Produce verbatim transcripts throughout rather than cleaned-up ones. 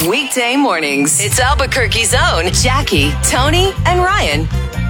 Weekday mornings. It's Albuquerque's own Jackie, Tony, and Ryan.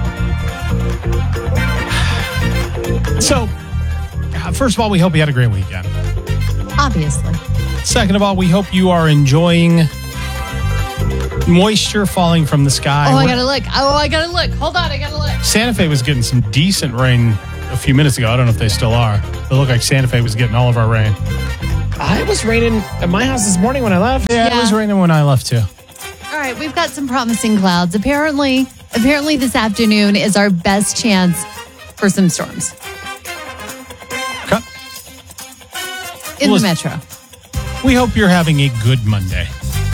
So, uh, first of all, we hope you had a great weekend. Obviously. Second of all, we hope you are enjoying moisture falling from the sky. Oh, I gotta look. Oh, I gotta look. Hold on, I gotta look. Santa Fe was getting some decent rain a few minutes ago. I don't know if they still are. It looked like Santa Fe was getting all of our rain. I was raining at my house this morning when I left. Yeah, Yeah. it was raining when I left too. All right, we've got some promising clouds. Apparently, apparently this afternoon is our best chance for some storms Okay. in Well, the metro. We hope you're having a good Monday.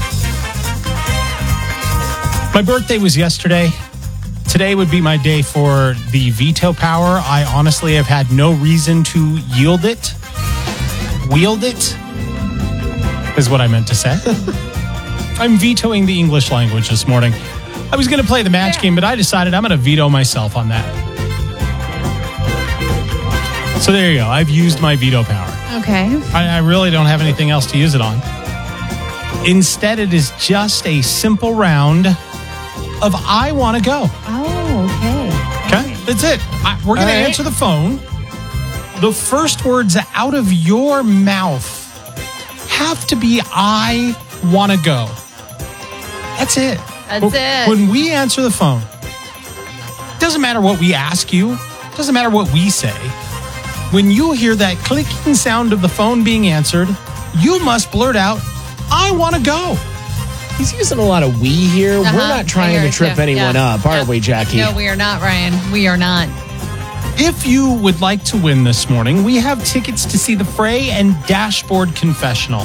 My birthday was yesterday. Today would be my day for the veto power. I honestly have had no reason to yield it. Wield it is what I meant to say. I'm vetoing the English language this morning. I was going to play the match game, but I decided I'm going to veto myself on that. So there you go. I've used my veto power. Okay. I, I really don't have anything else to use it on. Instead, it is just a simple round of I want to go. Oh, okay. Okay? That's it. I, we're going All to right. answer the phone. The first words out of your mouth have to be I want to go. That's it. That's When- it. When we answer the phone, doesn't matter what we ask you, doesn't matter what we say. When you hear that clicking sound of the phone being answered, you must blurt out, I want to go. He's using a lot of we here. Uh-huh. We're not trying I hear to it, trip too. anyone Yeah. up, aren't Yeah. we, Jackie? No, we are not, Ryan. We are not. If you would like to win this morning, we have tickets to see the Fray and Dashboard Confessional.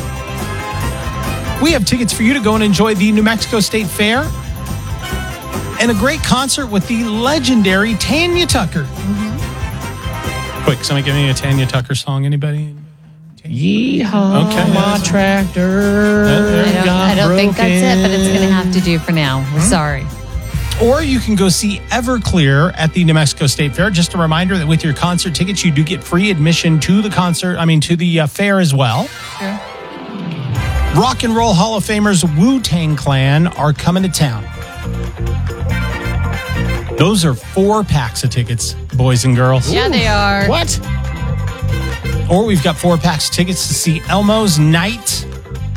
We have tickets for you to go and enjoy the New Mexico State Fair and a great concert with the legendary Tanya Tucker. Mm-hmm. Quick, somebody give me a Tanya Tucker song. Anybody? Yeehaw, Okay. my tractor. there I don't, got I don't think that's it, but it's going to broken. have to do for now. We're sorry. Or you can go see Everclear at the New Mexico State Fair. Just a reminder that with your concert tickets, you do get free admission to the concert, I mean, to the uh, fair as well. Sure. Rock and Roll Hall of Famers Wu-Tang Clan are coming to town. Those are four packs of tickets, boys and girls. Yeah, they are. What? Or we've got four packs of tickets to see Elmo's Night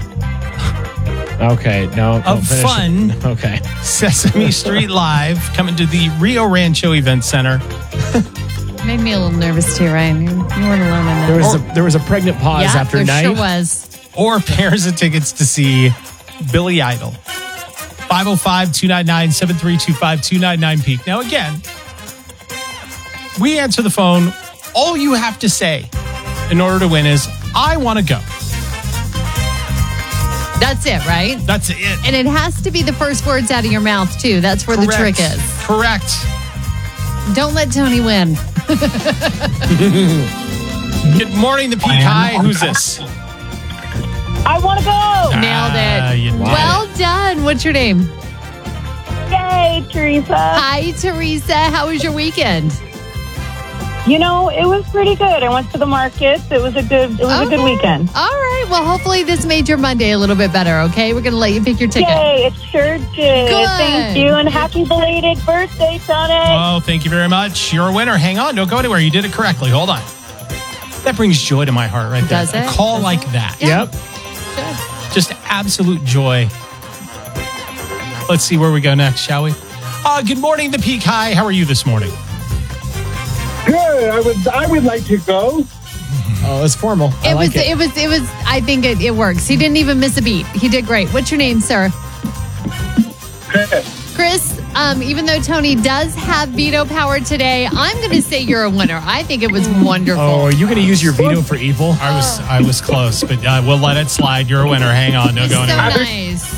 Okay, no. of don't finish Fun. it. Okay. Sesame Street Live coming to the Rio Rancho Event Center. Made me a little nervous too, Ryan. You, you weren't alone in that. There was, a, there was a pregnant pause yeah, after there night. sure was. Or pairs of tickets to see Billy Idol. five oh five, two nine nine, seven three two five, two nine nine Peak. Now, again, we answer the phone. All you have to say in order to win is, I want to go. That's it, right? That's it. And it has to be the first words out of your mouth, too. That's where the trick is. Correct. Don't let Tony win. Good morning, the Peak. Hi, who's this? I want to go. Nailed Ah, it. you did Well it. done. What's your name? Yay, Teresa. Hi, Teresa. How was your weekend? You know, it was pretty good. I went to the markets. It was a good. It was a good Okay. weekend. All right. Well, hopefully this made your Monday a little bit better, okay? We're going to let you pick your ticket. Yay! It sure did. Good. Thank you, and happy belated birthday, Tony. Oh, thank you very much. You're a winner. Hang on. Don't go anywhere. You did it correctly. Hold on. That brings joy to my heart right there. Does it? A call Does like it? that. Yeah. Yep. Good. Just absolute joy. Let's see where we go next, shall we? Uh, good morning, the Peak. Hi, how are you this morning? Good. I would. I would like to go. Oh, it's formal. I It like was, it. it was, it was, I think it, it works. He didn't even miss a beat. He did great. What's your name, sir? Chris. Chris, um, even though Tony does have veto power today, I'm going to say you're a winner. I think it was wonderful. Oh, are you going to use your veto for evil? I was I was close, but uh, we'll let it slide. You're a winner. Hang on. Don't go so anywhere. nice.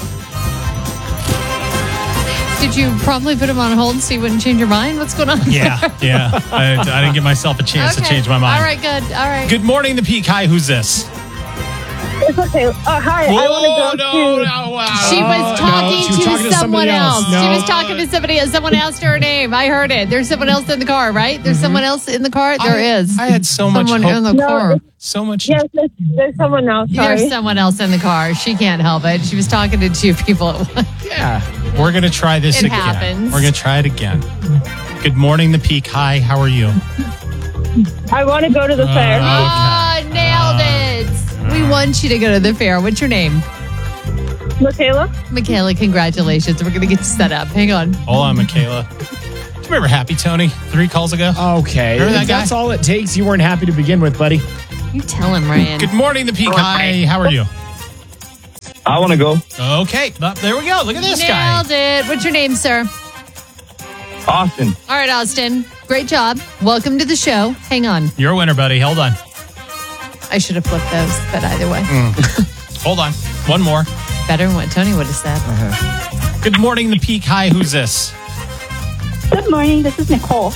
Did you promptly put him on hold so you wouldn't change your mind? What's going on? Yeah, yeah. I, I didn't give myself a chance Okay. to change my mind. All right, good. All right. Good morning, the Peak. Hi, who's this? It's okay. Uh, hi, Whoa, I want to go no, to... no, wow. She was talking, she was to, talking to someone somebody else. else. No. She was talking to somebody else. Someone asked her name. I heard it. There's someone else in the car, right? There's someone else in the car? There I, is. I had so much someone hope. in the No, car. it's- So much. Yes, there's, there's someone else. Sorry. There's someone else in the car. She can't help it. She was talking to two people at once. Yeah. We're going to try this It again. happens. We're going to try it again. Good morning, The Peak. Hi, how are you? I want to go to the fair. Ah, nailed it. We want you to go to the fair. What's your name? Michaela? Michaela, congratulations. We're going to get you set up. Hang on. Hold on, Michaela. Do you remember Happy Tony three calls ago? Okay. Remember that If guy? that's all it takes. You weren't happy to begin with, buddy. You tell him, Ryan. Good morning, The Peak. Hi, how are you? I want to go. Okay, uh, there we go. Look at this guy. Nailed it. What's your name, sir? Austin. All right, Austin. Great job. Welcome to the show. Hang on. You're a winner, buddy. Hold on. I should have flipped those, but either way. Hold on. One more. Better than what Tony would have said. Good morning, The Peak. Hi, who's this? Good morning. This is Nicole.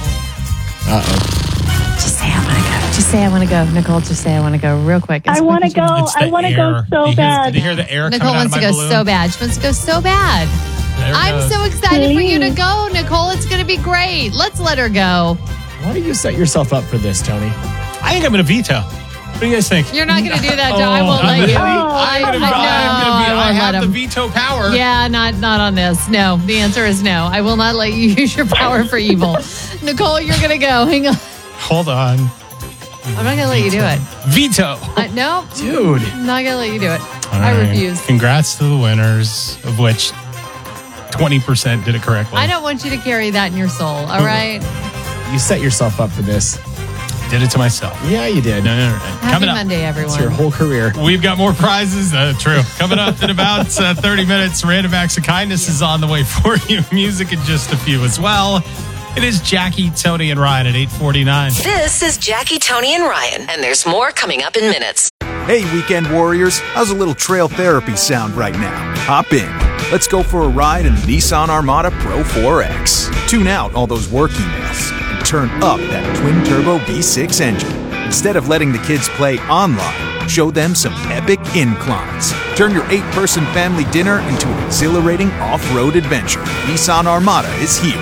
Just say I want to go. Just say I want to go. Nicole, just say I want to go real quick. As I want to quick as you go. It's the I want to air. go Did so you hear- bad. Did you hear the air Nicole coming out of wants to my go balloon? so bad. She wants to go so bad. There it I'm goes. so excited for you to Please. go, Nicole. It's going to be great. Let's let her go. Why do you set yourself up for this, Tony? I think I'm going to veto. What do you guys think? You're not going to do that, Joe. I won't I'm let you. gonna- Oh, I'm gonna- no, I'm gonna be- I I won't have let the him. veto power. Yeah, not not on this. No, the answer is no. I will not let you use your power for evil. Nicole, you're going to go. Hang on. Hold on. I'm not going to let you do it. Veto. Uh, no, Dude. I'm not going to let you do it. All I right. refuse. Congrats to the winners, of which twenty percent did it correctly. I don't want you to carry that in your soul, all right? You set yourself up for this. Did it to myself. Yeah, you did. No, no, no. no. Happy Coming up. Monday, It's your everyone. whole career. We've got more prizes. Uh, true. Coming up in about uh, thirty minutes, Random Acts of Kindness is on the way for you. Music in just a few as well. It is Jackie, Tony, and Ryan at eight forty-nine. This is Jackie, Tony, and Ryan, and there's more coming up in minutes. Hey, weekend warriors, how's a little trail therapy sound right now? Hop in. Let's go for a ride in the Nissan Armada Pro four X. Tune out all those work emails and turn up that twin-turbo V six engine. Instead of letting the kids play online, show them some epic inclines. Turn your eight-person family dinner into an exhilarating off-road adventure. Nissan Armada is here.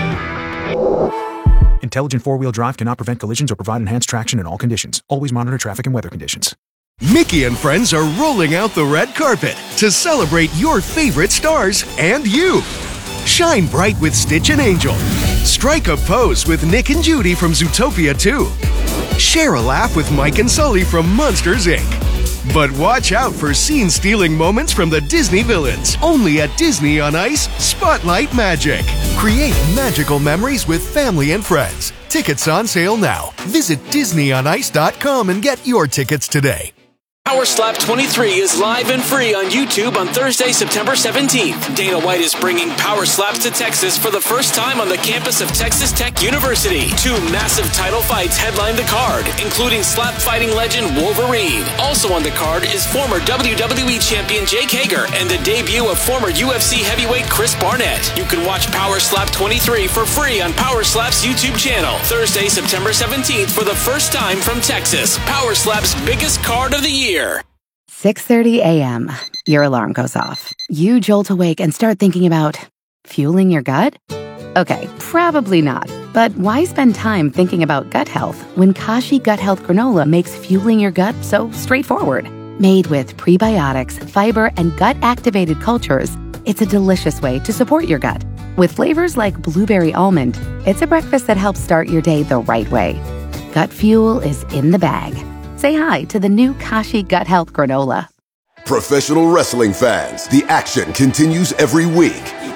Intelligent four-wheel drive cannot prevent collisions or provide enhanced traction in all conditions. Always monitor traffic and weather conditions. Mickey and friends are rolling out the red carpet to celebrate your favorite stars and you. Shine bright with Stitch and Angel. Strike a pose with Nick and Judy from Zootopia two. Share a laugh with Mike and Sully from Monsters, Incorporated. But watch out for scene-stealing moments from the Disney villains. Only at Disney on Ice Spotlight Magic. Create magical memories with family and friends. Tickets on sale now. Visit disney on ice dot com and get your tickets today. Power Slap twenty-three is live and free on YouTube on Thursday, September seventeenth. Dana White is bringing Power Slaps to Texas for the first time on the campus of Texas Tech University. Two massive title fights headline the card, including slap fighting legend Wolverine. Also on the card is former W W E champion Jake Hager and the debut of former U F C heavyweight Chris Barnett. You can watch Power Slap twenty-three for free on Power Slap's YouTube channel. Thursday, September seventeenth for the first time from Texas. Power Slap's biggest card of the year. six thirty a.m. Your alarm goes off. You jolt awake and start thinking about fueling your gut? Okay, probably not. But why spend time thinking about gut health when Kashi Gut Health Granola makes fueling your gut so straightforward? Made with prebiotics, fiber, and gut-activated cultures, it's a delicious way to support your gut. With flavors like blueberry almond, it's a breakfast that helps start your day the right way. Gut fuel is in the bag. Say hi to the new Kashi Gut Health Granola. Professional wrestling fans, the action continues every week.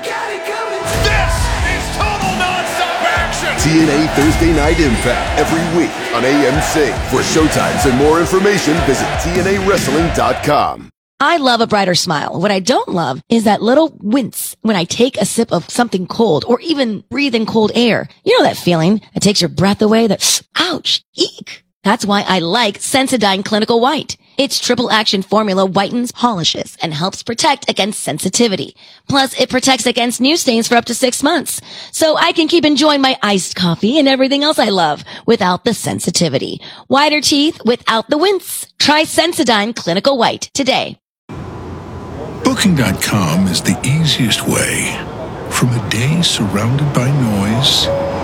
This is total non-stop action! T N A Thursday Night Impact every week on A M C. For showtimes and more information, visit T N A wrestling dot com. I love a brighter smile. What I don't love is that little wince when I take a sip of something cold or even breathe in cold air. You know that feeling that takes your breath away, that ouch, eek. That's why I like Sensodyne Clinical White. Its triple action formula whitens, polishes, and helps protect against sensitivity. Plus, it protects against new stains for up to six months. So I can keep enjoying my iced coffee and everything else I love without the sensitivity. Whiter teeth without the wince. Try Sensodyne Clinical White today. Booking dot com is the easiest way. From a day surrounded by noise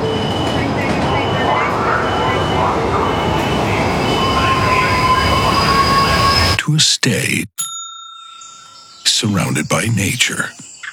to a stay surrounded by nature.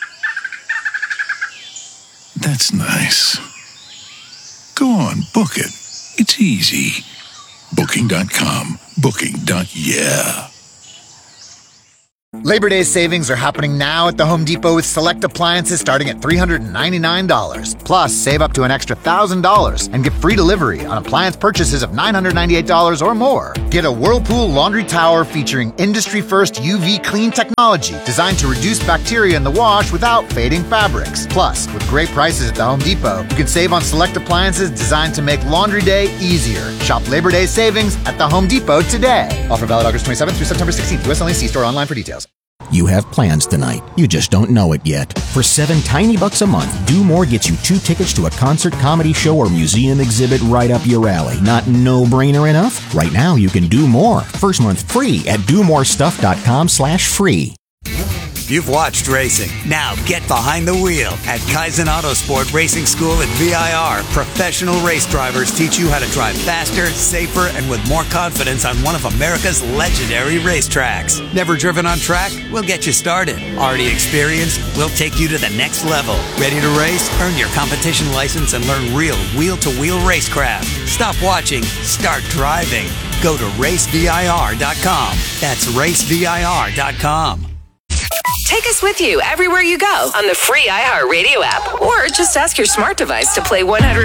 That's nice. Go on, book it. It's easy. Booking dot com. Booking. Yeah. Labor Day savings are happening now at the Home Depot with select appliances starting at three hundred ninety-nine dollars. Plus, save up to an extra one thousand dollars and get free delivery on appliance purchases of nine hundred ninety-eight dollars or more. Get a Whirlpool laundry tower featuring industry-first U V clean technology designed to reduce bacteria in the wash without fading fabrics. Plus, with great prices at the Home Depot, you can save on select appliances designed to make laundry day easier. Shop Labor Day savings at the Home Depot today. Offer valid August twenty-seventh through September sixteenth. U S only. See store online for details. You have plans tonight. You just don't know it yet. For seven tiny bucks a month, Do More gets you two tickets to a concert, comedy show, or museum exhibit right up your alley. Not no-brainer enough? Right now, you can do more. First month free at do more stuff dot com slash free. You've watched racing. Now get behind the wheel. At Kaizen Autosport Racing School at V I R, professional race drivers teach you how to drive faster, safer, and with more confidence on one of America's legendary racetracks. Never driven on track? We'll get you started. Already experienced? We'll take you to the next level. Ready to race? Earn your competition license and learn real wheel-to-wheel racecraft. Stop watching. Start driving. Go to race V I R dot com. That's race V I R dot com. Take us with you everywhere you go on the free iHeartRadio app, or just ask your smart device to play one hundred